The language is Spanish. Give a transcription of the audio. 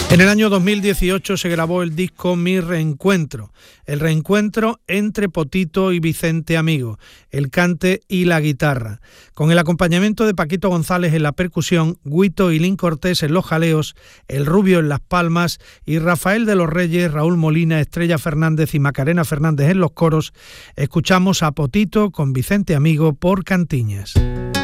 En el año 2018 se grabó el disco Mi Reencuentro, el reencuentro entre Potito y Vicente Amigo, el cante y la guitarra, con el acompañamiento de Paquito González en la percusión, Guito y Lin Cortés en los jaleos, El Rubio en las palmas y Rafael de los Reyes, Raúl Molina, Estrella Fernández y Macarena Fernández en los coros. Escuchamos a Potito con Vicente Amigo por Cantiñas.